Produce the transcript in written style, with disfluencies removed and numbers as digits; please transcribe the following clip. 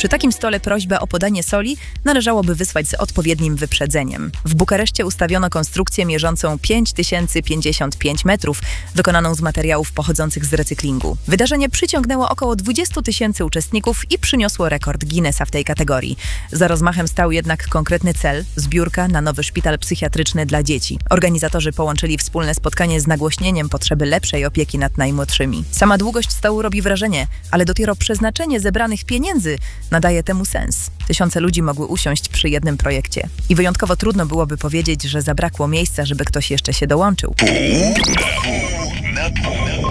Przy takim stole prośbę o podanie soli należałoby wysłać z odpowiednim wyprzedzeniem. W Bukareszcie ustawiono konstrukcję mierzącą 5055 metrów, wykonaną z materiałów pochodzących z recyklingu. Wydarzenie przyciągnęło około 20 000 uczestników i przyniosło rekord Guinnessa w tej kategorii. Za rozmachem stał jednak konkretny cel – zbiórka na nowy szpital psychiatryczny dla dzieci. Organizatorzy połączyli wspólne spotkanie z nagłośnieniem potrzeby lepszej opieki nad najmłodszymi. Sama długość stołu robi wrażenie, ale dopiero przeznaczenie zebranych pieniędzy nadaje temu sens. Tysiące ludzi mogły usiąść przy jednym projekcie. I wyjątkowo trudno byłoby powiedzieć, że zabrakło miejsca, żeby ktoś jeszcze się dołączył. Pół na pół.